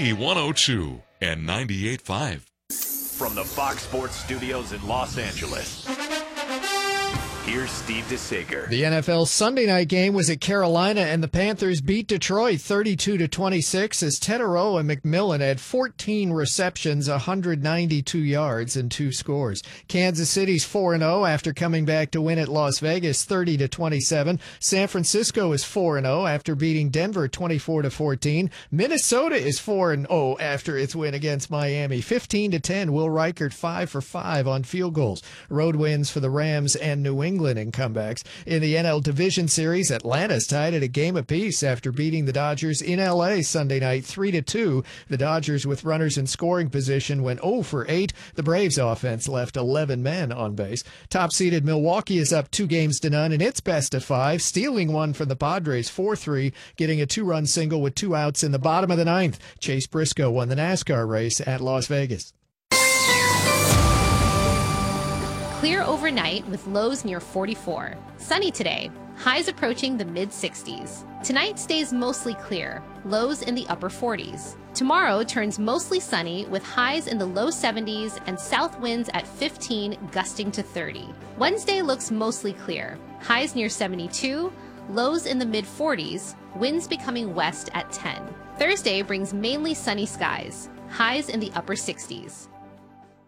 Z102 and 98.5. From the Fox Sports Studios in Los Angeles, here's Steve DeSager. The NFL Sunday night game was at Carolina, and the Panthers beat Detroit 32-26 as Teterow and McMillan had 14 receptions, 192 yards, and 2 scores. Kansas City's 4-0 after coming back to win at Las Vegas 30-27. San Francisco is 4-0 after beating Denver 24-14. Minnesota is 4-0 after its win against Miami 15-10. Will Reichert 5 for 5 on field goals. Road wins for the Rams and New England in comebacks. In the NL Division Series, Atlanta's tied at a game apiece after beating the Dodgers in L.A. Sunday night 3-2. The Dodgers, with runners in scoring position, went 0 for 8. The Braves offense left 11 men on base. Top-seeded Milwaukee is up 2-0 in its best of 5, stealing one from the Padres 4-3, getting a 2-run single with 2 outs in the bottom of the 9th. Chase Briscoe won the NASCAR race at Las Vegas. Clear overnight with lows near 44. Sunny today. Highs approaching the mid-60s. Tonight stays mostly clear. Lows in the upper 40s. Tomorrow turns mostly sunny with highs in the low 70s and south winds at 15 gusting to 30. Wednesday looks mostly clear. Highs near 72. Lows in the mid-40s. Winds becoming west at 10. Thursday brings mainly sunny skies. Highs in the upper 60s.